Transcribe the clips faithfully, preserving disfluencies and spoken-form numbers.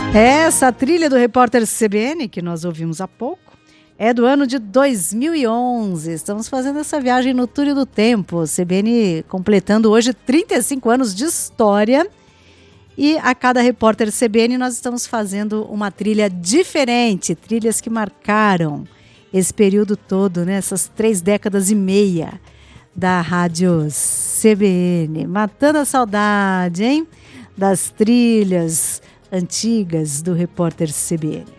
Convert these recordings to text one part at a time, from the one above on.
Essa trilha do repórter C B N, que nós ouvimos há pouco, é do ano de dois mil e onze. Estamos fazendo essa viagem no túnel do tempo. C B N completando hoje trinta e cinco anos de história. E a cada repórter C B N nós estamos fazendo uma trilha diferente. Trilhas que marcaram esse período todo, né? Essas três décadas e meia da rádio C B N. Matando a saudade, hein? Das trilhas antigas do repórter C B N.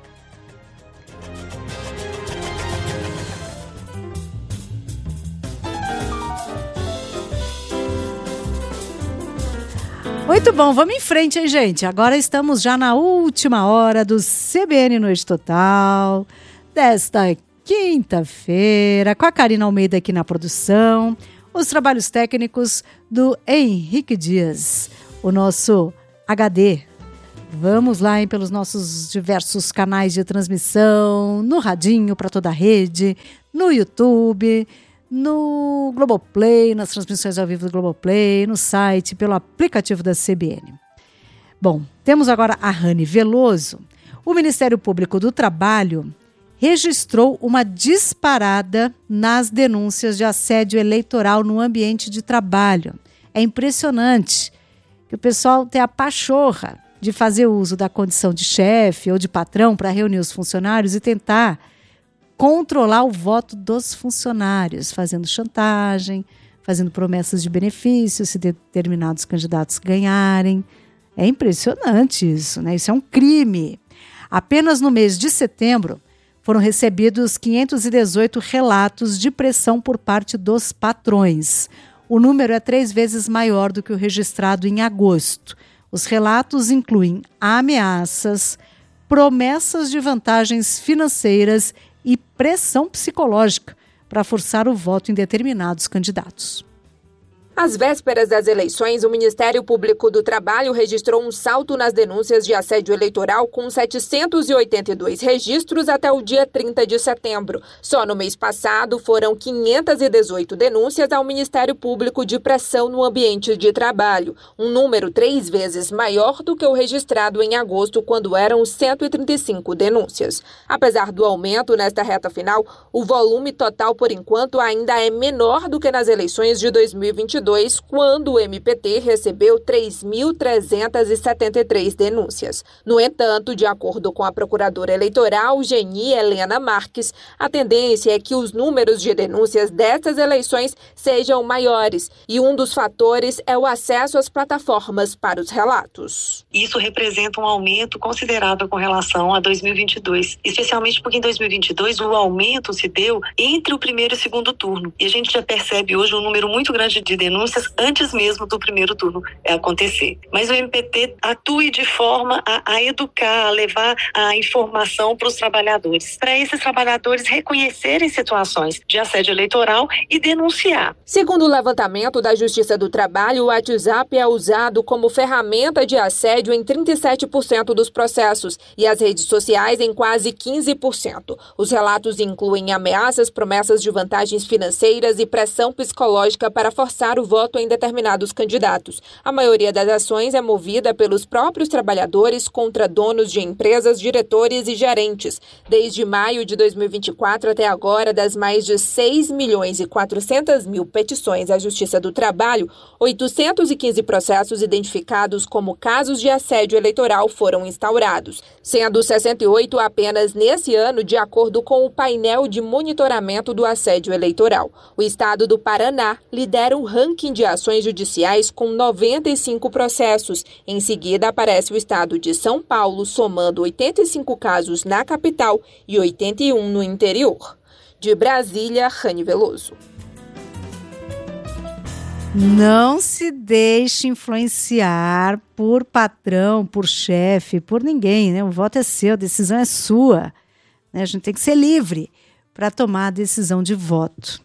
Muito bom, vamos em frente, hein, gente? Agora estamos já na última hora do C B N Noite Total, desta quinta-feira, com a Karina Almeida aqui na produção, os trabalhos técnicos do Henrique Dias, o nosso H D. Vamos lá, hein, pelos nossos diversos canais de transmissão, no radinho para toda a rede, no YouTube, no Globoplay, nas transmissões ao vivo do Globoplay, no site, pelo aplicativo da C B N. Bom, temos agora a Rani Veloso. O Ministério Público do Trabalho registrou uma disparada nas denúncias de assédio eleitoral no ambiente de trabalho. É impressionante que o pessoal tem a pachorra de fazer uso da condição de chefe ou de patrão para reunir os funcionários e tentar controlar o voto dos funcionários, fazendo chantagem, fazendo promessas de benefícios se determinados candidatos ganharem. É impressionante isso, né? Isso é um crime. Apenas no mês de setembro foram recebidos quinhentos e dezoito relatos de pressão por parte dos patrões. O número é três vezes maior do que o registrado em agosto. Os relatos incluem ameaças, promessas de vantagens financeiras e pressão psicológica para forçar o voto em determinados candidatos. Às vésperas das eleições, o Ministério Público do Trabalho registrou um salto nas denúncias de assédio eleitoral com setecentos e oitenta e dois registros até o dia trinta de setembro. Só no mês passado foram quinhentas e dezoito denúncias ao Ministério Público de pressão no ambiente de trabalho, um número três vezes maior do que o registrado em agosto, quando eram cento e trinta e cinco denúncias. Apesar do aumento nesta reta final, o volume total, por enquanto, ainda é menor do que nas eleições de dois mil e vinte e dois. Quando o M P T recebeu três mil trezentas e setenta e três denúncias. No entanto, de acordo com a procuradora eleitoral Geni Helena Marques, a tendência é que os números de denúncias dessas eleições sejam maiores, e um dos fatores é o acesso às plataformas para os relatos. Isso representa um aumento considerável com relação a dois mil e vinte e dois, especialmente porque em dois mil e vinte e dois o aumento se deu entre o primeiro e o segundo turno, e a gente já percebe hoje um número muito grande de denúncias antes mesmo do primeiro turno acontecer. Mas o M P T atue de forma a, a educar, a levar a informação para os trabalhadores, para esses trabalhadores reconhecerem situações de assédio eleitoral e denunciar. Segundo o levantamento da Justiça do Trabalho, o WhatsApp é usado como ferramenta de assédio em trinta e sete por cento dos processos e as redes sociais em quase quinze por cento. Os relatos incluem ameaças, promessas de vantagens financeiras e pressão psicológica para forçar o voto em determinados candidatos. A maioria das ações é movida pelos próprios trabalhadores contra donos de empresas, diretores e gerentes. Desde maio de dois mil e vinte e quatro até agora, das mais de seis milhões e quatrocentas mil petições à Justiça do Trabalho, oitocentos e quinze processos identificados como casos de assédio eleitoral foram instaurados, sendo sessenta e oito apenas nesse ano, de acordo com o painel de monitoramento do assédio eleitoral. O estado do Paraná lidera o ranking de ações judiciais com noventa e cinco processos. Em seguida, aparece o estado de São Paulo, somando oitenta e cinco casos na capital e oitenta e um no interior. De Brasília, Rani Veloso. Não se deixe influenciar por patrão, por chefe, por ninguém, né? O voto é seu, a decisão é sua, né? A gente tem que ser livre para tomar a decisão de voto.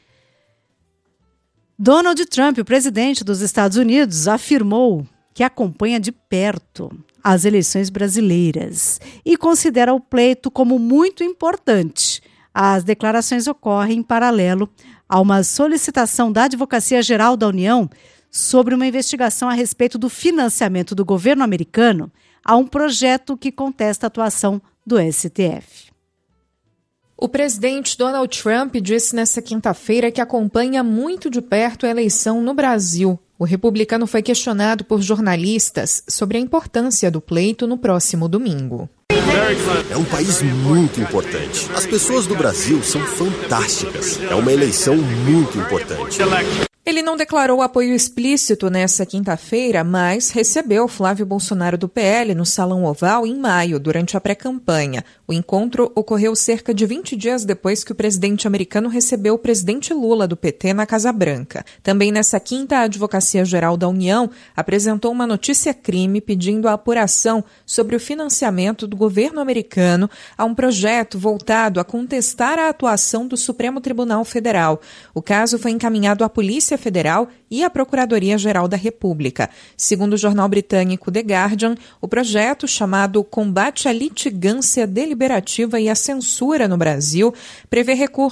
Donald Trump, o presidente dos Estados Unidos, afirmou que acompanha de perto as eleições brasileiras e considera o pleito como muito importante. As declarações ocorrem em paralelo a uma solicitação da Advocacia Geral da União sobre uma investigação a respeito do financiamento do governo americano a um projeto que contesta a atuação do S T F. O presidente Donald Trump disse nesta quinta-feira que acompanha muito de perto a eleição no Brasil. O republicano foi questionado por jornalistas sobre a importância do pleito no próximo domingo. É um país muito importante. As pessoas do Brasil são fantásticas. É uma eleição muito importante. Ele não declarou apoio explícito nessa quinta-feira, mas recebeu Flávio Bolsonaro do P L no Salão Oval em maio, durante a pré-campanha. O encontro ocorreu cerca de vinte dias depois que o presidente americano recebeu o presidente Lula do P T na Casa Branca. Também nessa quinta, a Advocacia Geral da União apresentou uma notícia-crime pedindo a apuração sobre o financiamento do governo americano a um projeto voltado a contestar a atuação do Supremo Tribunal Federal. O caso foi encaminhado à Polícia Federal e à Procuradoria-Geral da República. Segundo o jornal britânico The Guardian, o projeto, chamado Combate à Litigância Deliberativa e à Censura no Brasil, prevê recurso